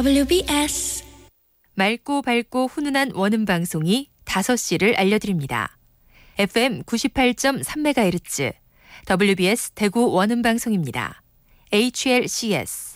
WBS 맑고 밝고 훈훈한 원음 방송이 5시를 알려드립니다. FM 98.3MHz WBS 대구 원음 방송입니다. HLCS